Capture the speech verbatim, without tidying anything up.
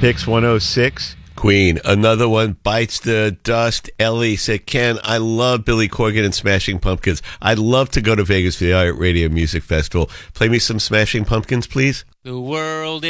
Hicks one oh six. Queen, another one, bites the dust. Ellie said, Ken, I love Billy Corgan and Smashing Pumpkins. I'd love to go to Vegas for the iHeartRadio Music Festival. Play me some Smashing Pumpkins, please. The world